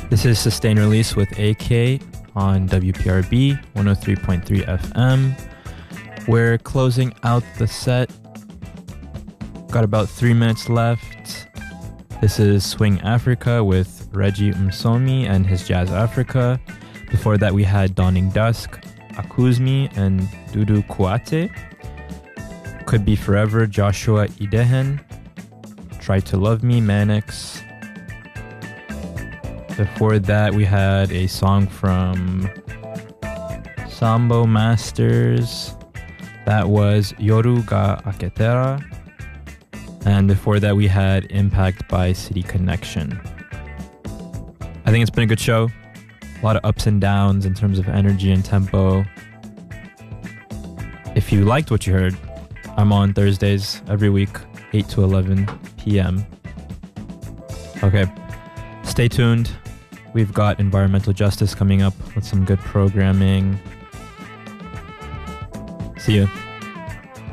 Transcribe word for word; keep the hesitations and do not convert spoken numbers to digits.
This is Sustained Release with A K on W P R B one oh three point three F M. We're closing out the set. Got about three minutes left. This is Swing Africa with Reggie Msomi and his Jazz Africa. Before that, we had Dawning Dusk, Akuzmi, and Dudu Kuate. Could Be Forever, Joshua Idehen. Try to Love Me, Manix. Before that, we had a song from Sambo Masters. That was Yoru ga Aketera. And before that, we had Impact by City Connection. I think it's been a good show. A lot of ups and downs in terms of energy and tempo. If you liked what you heard, I'm on Thursdays every week, eight to eleven p.m. Okay, stay tuned. We've got environmental justice coming up with some good programming. See you.